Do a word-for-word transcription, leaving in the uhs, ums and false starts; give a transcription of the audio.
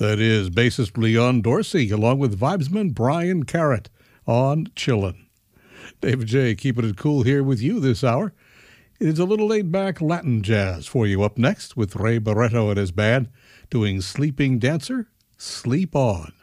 That is bassist Leon Dorsey, along with vibesman Brian Carrot on Chillin'. David J. keeping it cool here with you this hour. It is a little laid-back Latin jazz for you up next with Ray Barretto and his band doing Sleeping Dancer, Sleep On.